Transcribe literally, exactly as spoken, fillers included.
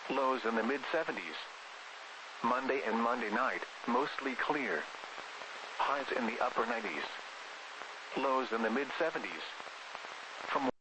Lows in the mid seventies. Monday and Monday night, mostly clear. Highs in the upper nineties. Lows in the mid seventies. From